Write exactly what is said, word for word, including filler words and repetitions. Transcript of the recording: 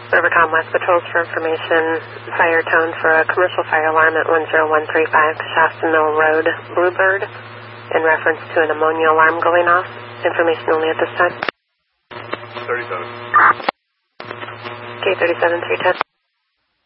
Rivercom West Patrols for information. Fire tone for a commercial fire alarm at one zero one three five Shasta Mill Road, Bluebird, in reference to an ammonia alarm going off. Information only at this time. thirty-seven. Okay, thirty-seven, three ten.